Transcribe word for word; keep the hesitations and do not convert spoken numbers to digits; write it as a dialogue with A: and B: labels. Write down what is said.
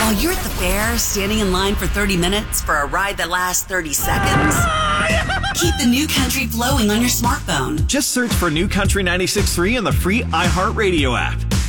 A: While you're at the fair, standing in line for thirty minutes for a ride that lasts thirty seconds, keep the New Country flowing on your smartphone.
B: Just search for New Country ninety-six point three in the free iHeartRadio app.